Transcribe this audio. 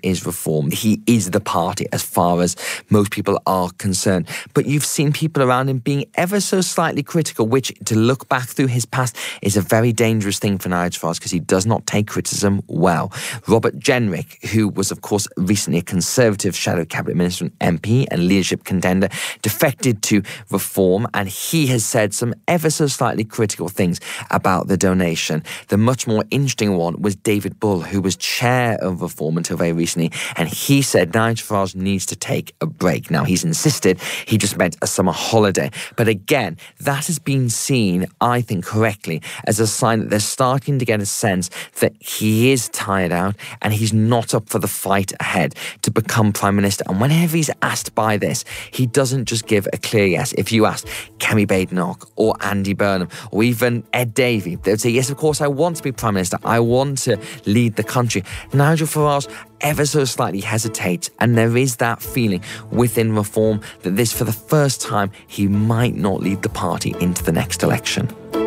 is reform. He is the party as far as most people are concerned. But you've seen people around him being ever so slightly critical, which, to look back through his past, is a very dangerous thing for Nigel Farage because he does not take criticism well. Robert Jenrick, who was, of course, recently a Conservative shadow cabinet minister and MP and leadership contender, defected to Reform, and he has said some ever so slightly critical things about the donation. The much more interesting one was David Bull, who was chair of Reform until very recently, and he said Nigel Farage needs to take a break. Now, he's insisted he just meant a summer holiday. But again, that has been seen, I think correctly, as a sign that they're starting to get a sense that he is tired out and he's not up for the fight ahead to become Prime Minister. And whenever he's asked by this, he doesn't just give a clear yes. If you asked Kemi Badenoch or Andy Burnham or even Ed Davey, they would say, yes, of course, I want to be Prime Minister. I want to lead the country. Nigel Farage ever so slightly hesitates, and there is that feeling within Reform that this, for the first time, he might not lead the party into the next election.